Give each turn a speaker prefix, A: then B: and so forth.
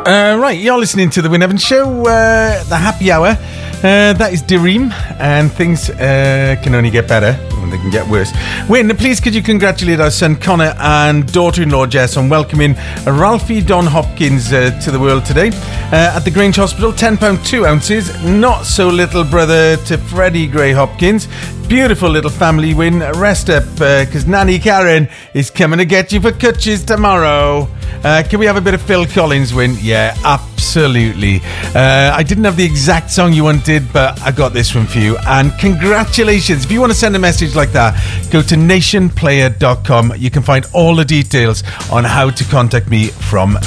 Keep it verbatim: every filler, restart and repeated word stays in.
A: Uh, right, you're listening to the Wyn Evans Show, uh, the happy hour. Uh, that is Dareem, and things uh, can only get better, and they can get worse. Wyn, please could you congratulate our son Connor and daughter-in-law Jess on welcoming Ralphie Don Hopkins uh, to the world today uh, at the Grange Hospital. ten pounds two ounces, not so little brother to Freddie Gray Hopkins. Beautiful little family, Wyn. Rest up, because uh, Nanny Karen is coming to get you for cutches tomorrow. Uh, can we have a bit of Phil Collins, Wyn? Yeah, absolutely. Uh, I didn't have the exact song you wanted, but I got this one for you. And congratulations. If you want to send a message like that, go to nation player dot com. You can find all the details on how to contact me from